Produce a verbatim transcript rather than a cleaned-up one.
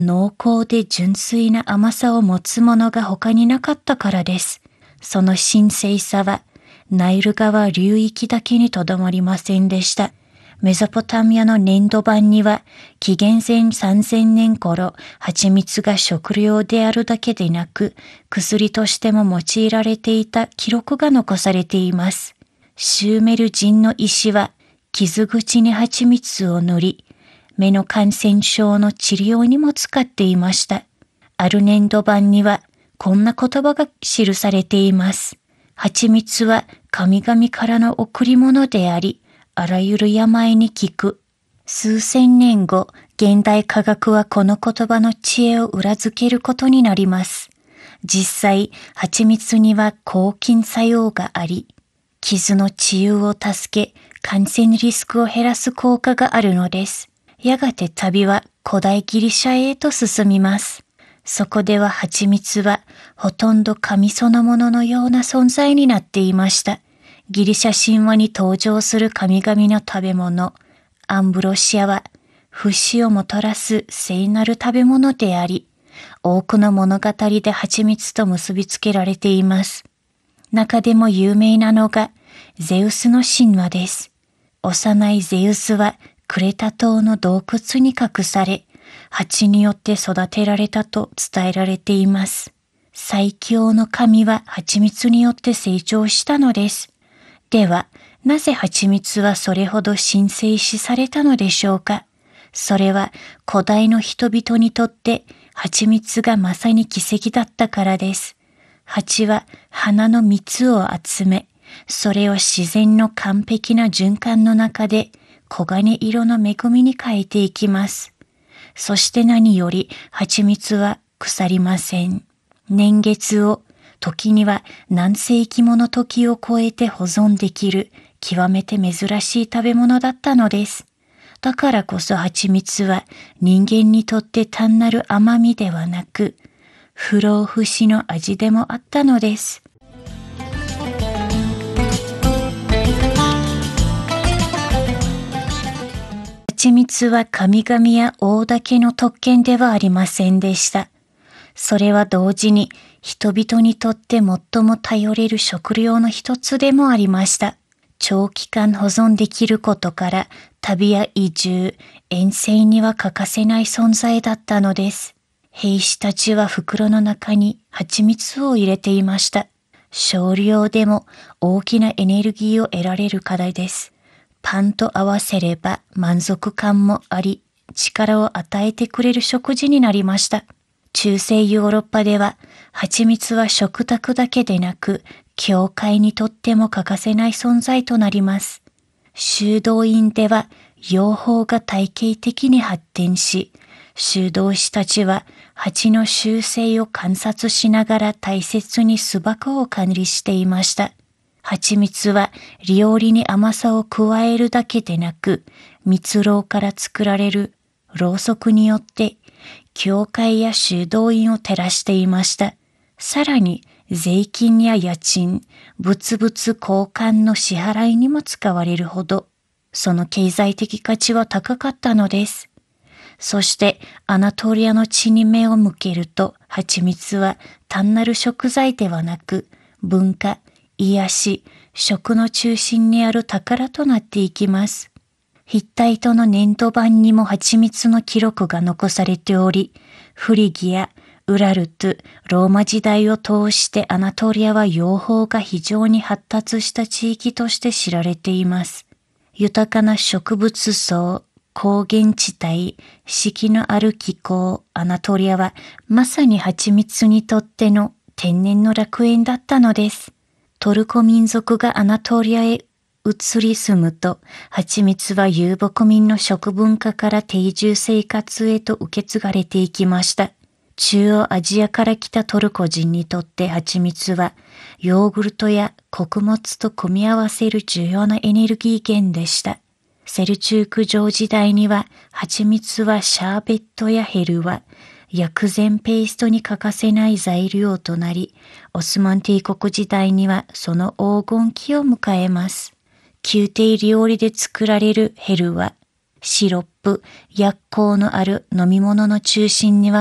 濃厚で純粋な甘さを持つものが他になかったからです。その神聖さはナイル川流域だけにとどまりませんでした。メソポタミアの粘土板には紀元前さんぜんねん頃、蜂蜜が食料であるだけでなく薬としても用いられていた記録が残されています。シューメル人の医師は傷口に蜂蜜を塗り、目の感染症の治療にも使っていました。ある粘土板にはこんな言葉が記されています。蜂蜜は神々からの贈り物であり、あらゆる病に効く。数千年後、現代科学はこの言葉の知恵を裏付けることになります。実際、蜂蜜には抗菌作用があり、傷の治癒を助け、感染リスクを減らす効果があるのです。やがて旅は古代ギリシャへと進みます。そこでは蜂蜜はほとんど神そのもののような存在になっていました。ギリシャ神話に登場する神々の食べ物、アンブロシアは不死をもたらす聖なる食べ物であり、多くの物語で蜂蜜と結びつけられています。中でも有名なのがゼウスの神話です。幼いゼウスはクレタ島の洞窟に隠され、蜂によって育てられたと伝えられています。最強の神は蜂蜜によって成長したのです。では、なぜ蜂蜜はそれほど神聖視されたのでしょうか。それは古代の人々にとって蜂蜜がまさに奇跡だったからです。蜂は花の蜜を集め、それを自然の完璧な循環の中で黄金色の恵みに変えていきます。そして何より蜂蜜は腐りません。年月を、時には何世紀もの時を超えて保存できる極めて珍しい食べ物だったのです。だからこそ蜂蜜は人間にとって単なる甘みではなく、不老不死の味でもあったのです。蜂蜜は神々や王だけの特権ではありませんでした。それは同時に人々にとって最も頼れる食料の一つでもありました。長期間保存できることから旅や移住、遠征には欠かせない存在だったのです。兵士たちは袋の中に蜂蜜を入れていました。少量でも大きなエネルギーを得られる課題です。パンと合わせれば満足感もあり、力を与えてくれる食事になりました。中世ヨーロッパでは蜂蜜は食卓だけでなく、教会にとっても欠かせない存在となります。修道院では養蜂が体系的に発展し、修道士たちは蜂の習性を観察しながら大切に巣箱を管理していました。蜂蜜は料理に甘さを加えるだけでなく、蜜蝋から作られるろうそくによって教会や修道院を照らしていました。さらに税金や家賃、物々交換の支払いにも使われるほど、その経済的価値は高かったのです。そしてアナトリアの地に目を向けると、蜂蜜は単なる食材ではなく、文化、癒し、食の中心にある宝となっていきます。ヒッタイトの粘土板にも蜂蜜の記録が残されており、フリギア、ウラルト、ローマ時代を通してアナトリアは養蜂が非常に発達した地域として知られています。豊かな植物層、高原地帯、四季のある気候、アナトリアはまさに蜂蜜にとっての天然の楽園だったのです。トルコ民族がアナトリアへ移り住むと、蜂蜜は遊牧民の食文化から定住生活へと受け継がれていきました。中央アジアから来たトルコ人にとって蜂蜜はヨーグルトや穀物と組み合わせる重要なエネルギー源でした。セルチューク城時代には蜂蜜はシャーベットやヘルワ、薬膳ペーストに欠かせない材料となり、オスマン帝国時代にはその黄金期を迎えます。宮廷料理で作られるヘルワ、 シロップ、薬効のある飲み物の中心には